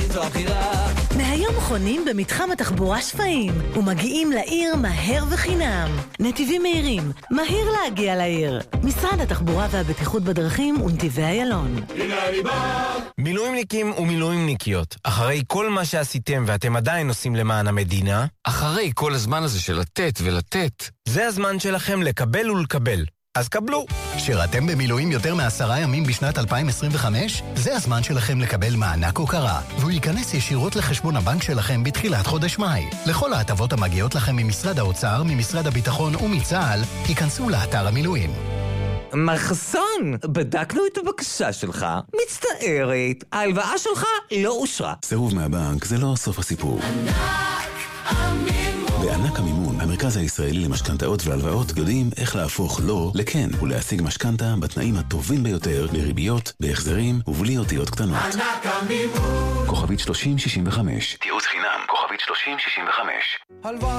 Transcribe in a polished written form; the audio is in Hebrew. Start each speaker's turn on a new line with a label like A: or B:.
A: זו הבחירה.
B: מהיום חונים במתחם התחבורה שפיים ומגיעים לעיר מהר וחינם. נתיבים מהירים, מהיר להגיע לעיר. משרד התחבורה והבטיחות בדרכים ונתיבי איילון.
A: הנה אני בא.
C: מילואימניקים ומילואימניקיות, אחרי כל מה שעשיתם ואתם עדיין עושים למען המדינה,
D: אחרי כל הזמן הזה של לתת ולתת,
C: זה הזמן שלכם לקבל ולקבל. אז קבלו.
E: שירתם במילואים יותר מ10 ימים בשנת 2025? זה הזמן שלכם לקבל מענק הוקרה, והוא ייכנס ישירות לחשבון הבנק שלכם בתחילת חודש מאי. לכל ההטבות המגיעות לכם ממשרד האוצר, ממשרד הביטחון ומצה"ל, ייכנסו לאתר המילואים.
F: מחסן, בדקנו את הבקשה שלך, מצטערת, ההלוואה שלך לא אושרה.
G: סירוב מהבנק זה לא סוף הסיפור. בענק המימון, המרכז הישראלי למשכנתאות והלוואות, יודעים איך להפוך לא לכן ולהשיג משכנתה בתנאים הטובים ביותר, בריביות, בהחזרים ובלי אותיות קטנות.
A: ענק המימון.
G: כוכבית 3065. תיעוץ חינם, כוכבית 3065.
A: הלוואה